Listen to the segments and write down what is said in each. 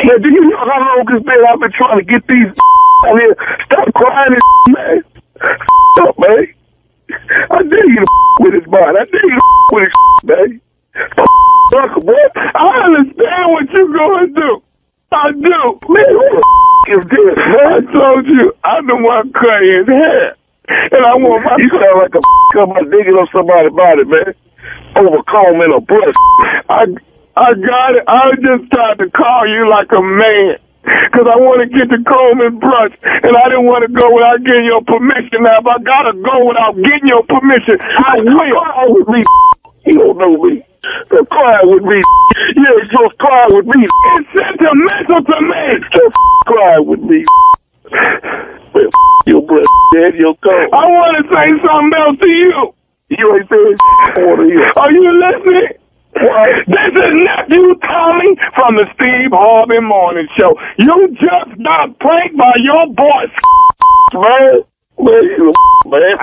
Man, do you know how long it's been I've been trying to get these out here? Stop crying, man. Stop, man. I dare you to with his mind. I dare you to with his man. Fuck, boy. I understand what you're going through. I do. Man, who the is this, man? I told you, I'm the one cutting his hair. And I want my... You sound like a about digging on somebody's body, man. Over combing a brush. I got it. I just tried to call you like a man. Because I want to get the comb and brush. And I didn't want to go without getting your permission. Now, if I got to go without getting your permission, I will. Cry with me. You don't know me. So cry with me. Yeah, just cry with me. It's sentimental to me. Just cry with me. Man, your breath, Dad, your comb. I want to say something else to you. You ain't saying Are you listening? What? This is nephew Tommy from the Steve Harvey Morning Show. You just got pranked by your boy, man. Man.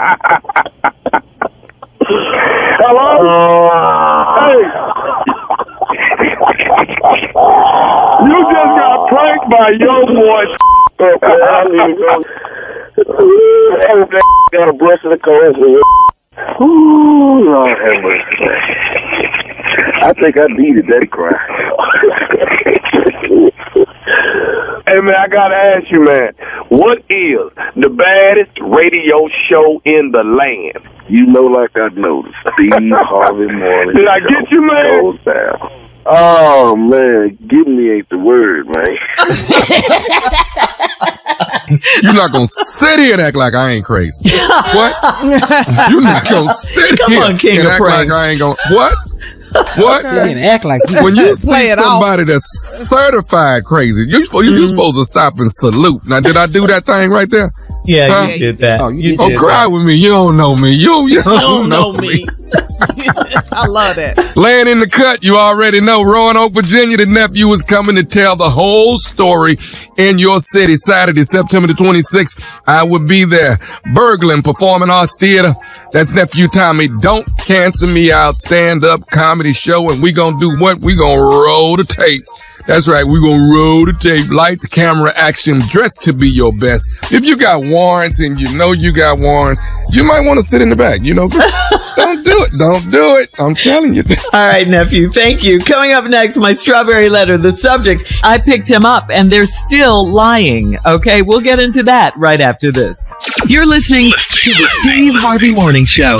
Hello? Hey. You just got pranked by your boy. Got a brush in the car. Ooh, Lord have mercy. I think I needed that cry. Hey, man, I gotta ask you, man, what is the baddest radio show in the land? You know, like I noticed, Steve Harvey Morning. Did I get you, man? Goes down. Oh, man, give me ain't the word, man. You're not going to sit here and act like I ain't crazy. What? You're not going to sit here and act like I ain't going to... What? What? Act like when you see somebody that's certified crazy, you're supposed to stop and salute. Now, did I do that thing right there? Yeah, huh? You did that. Oh, cry with me. You don't know me. You don't know me. I love that. Laying in the cut, you already know. Roanoke, Virginia, the nephew is coming to tell the whole story in your city. Saturday, September the 26th, I will be there. Berglund Performing Arts Theater. That's nephew Tommy. Don't Cancel Me Out stand-up comedy show. And we gonna do what? We gonna roll the tape. That's right. We're going to roll the tape. Lights, camera, action. Dress to be your best. If you got warrants and you know you got warrants, you might want to sit in the back. You know, don't do it. Don't do it. I'm telling you. All right, nephew. Thank you. Coming up next, my strawberry letter. The subject, I picked him up and they're still lying. Okay, we'll get into that right after this. You're listening to the Steve Harvey Morning Show.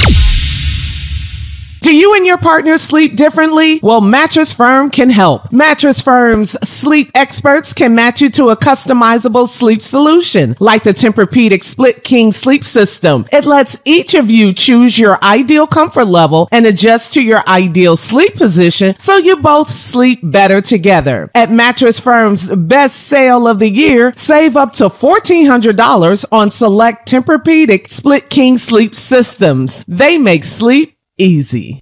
Do you and your partner sleep differently? Well, Mattress Firm can help. Mattress Firm's sleep experts can match you to a customizable sleep solution, like the Tempur-Pedic Split King Sleep System. It lets each of you choose your ideal comfort level and adjust to your ideal sleep position so you both sleep better together. At Mattress Firm's best sale of the year, save up to $1,400 on select Tempur-Pedic Split King Sleep Systems. They make sleep easy.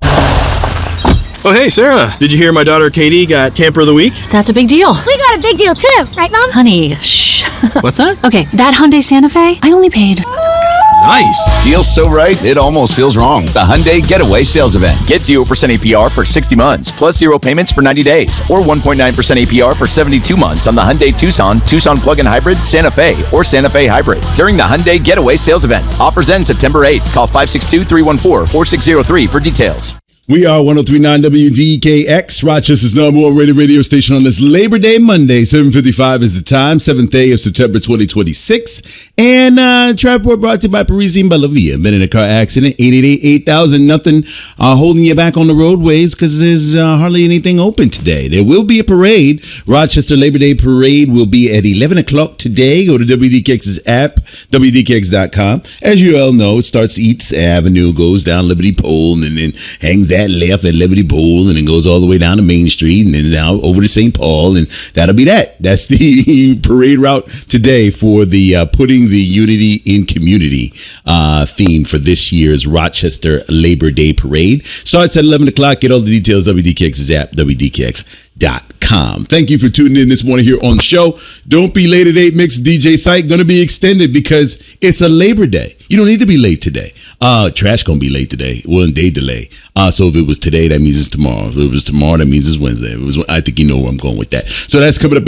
Oh, hey, Sarah. Did you hear my daughter Katie got Camper of the Week? That's a big deal. We got a big deal, too. Right, Mom? Honey, shh. What's that? Okay, that Hyundai Santa Fe, I only paid... Nice. Deal so right, it almost feels wrong. The Hyundai Getaway Sales Event. Get 0% APR for 60 months, plus 0 payments for 90 days, or 1.9% APR for 72 months on the Hyundai Tucson, Tucson Plug-in Hybrid, Santa Fe, or Santa Fe Hybrid. During the Hyundai Getaway Sales Event. Offers end September 8th. Call 562-314-4603 for details. We are 103.9 WDKX, Rochester's number one rated radio station on this Labor Day Monday. 7:55 is the time, 7th day of September 2026. And Trap Report brought to you by Parisian Bellavia. Been in a car accident, 888-8000. Nothing holding you back on the roadways because there's hardly anything open today. There will be a parade. Rochester Labor Day Parade will be at 11 o'clock today. Go to WDKX's app, WDKX.com. As you all know, it starts Eats Avenue, goes down Liberty Pole, and then hangs that left at Liberty Pole, and then goes all the way down to Main Street, and then down over to St. Paul, and that'll be that. That's the parade route today for the Putting the Unity in Community theme for this year's Rochester Labor Day Parade. Starts at 11 o'clock. Get all the details, WDKX's app, WDKX.com. Thank you for tuning in this morning here on the show. Don't be late at 8 Mix DJ site. Going to be extended because it's a Labor Day. You don't need to be late today. Trash going to be late today. 1 day delay. So if it was today, that means it's tomorrow. If it was tomorrow, that means it's Wednesday. I think you know where I'm going with that. So that's coming up.